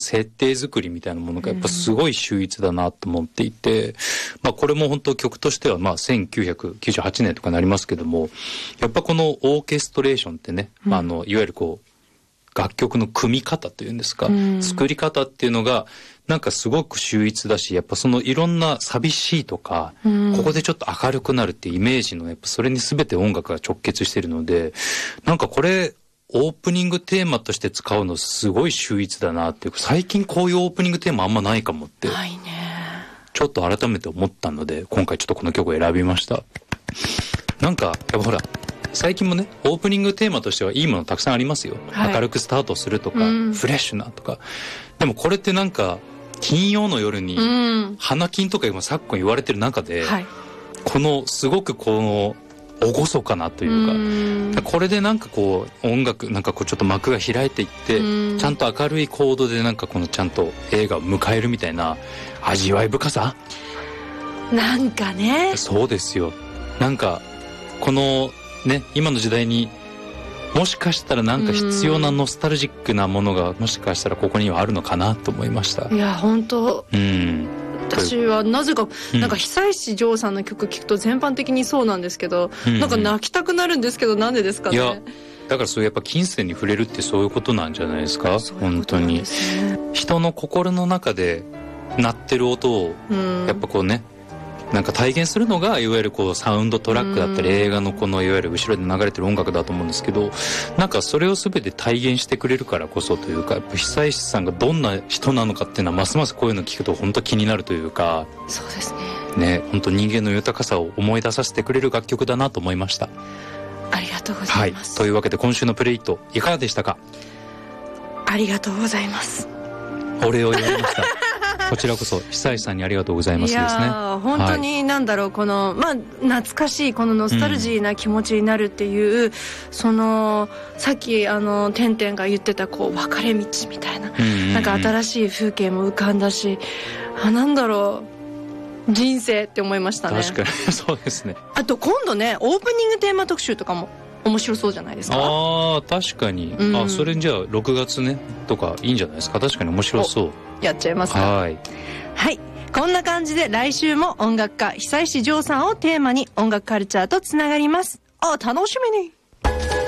設定作りみたいなものがやっぱすごい秀逸だなと思っていて、これも本当曲としては1998年とかになりますけども、やっぱこのオーケストレーションってね、いわゆるこう楽曲の組み方というんですか、作り方っていうのがなんかすごく秀逸だし、やっぱそのいろんな寂しいとか、ここでちょっと明るくなるっていうイメージのやっぱそれに全て音楽が直結してるので、なんかこれオープニングテーマとして使うのすごい秀逸だなっていう、最近こういうオープニングテーマあんまないかもってないね、 ちょっと改めて思ったので、今回ちょっとこの曲を選びました。なんかやっぱほら最近もね、オープニングテーマとしてはいいものたくさんありますよ、明るくスタートするとか、フレッシュなとか。でもこれってなんか金曜の夜に花金とか今昨今言われてる中で、このすごくこの厳かなというか、これでなんかこう音楽なんかこうちょっと幕が開いていって、ちゃんと明るいコードでなんかこのちゃんと映画を迎えるみたいな味わい深さなんかね。 そうですよ。なんかこのね、今の時代にもしかしたらなんか必要なノスタルジックなものがもしかしたらここにはあるのかなと思いました。 いや本当、私はなぜかなんか久石譲さんの曲聞くと全般的にそうなんですけど、なんか泣きたくなるんですけど、なんでですかね。 いやだからそういうやっぱ金銭に触れるってそういうことなんじゃないですか。本当に人の心の中で鳴ってる音をやっぱこうね、なんか体現するのがいわゆるこうサウンドトラックだったり映画のこのいわゆる後ろで流れてる音楽だと思うんですけど、なんかそれを全て体現してくれるからこそというか、やっぱ久石さんがどんな人なのかっていうのはますますこういうの聞くと本当気になるというか。 そうですね。ね、本当人間の豊かさを思い出させてくれる楽曲だなと思いました。 ありがとうございます。 というわけで今週のプレイトいかがでしたか。ありがとうございます。 お礼を言われましたこちらこそ久石さんにありがとうございますですね。 いや本当になんだろう、この懐かしいこのノスタルジーな気持ちになるっていう、そのさっきてんてんが言ってたこう分かれ道みたいな、なんか新しい風景も浮かんだし、なんだろう、人生って思いましたね。 確かにそうですね。 あと今度ね、オープニングテーマ特集とかも面白そうじゃないですか。 確かに、それじゃあ6月ねとかいいんじゃないですか。確かに面白そう。 やっちゃいますか。はい、こんな感じで来週も音楽家久石譲さんをテーマに音楽カルチャーとつながります。楽しみに。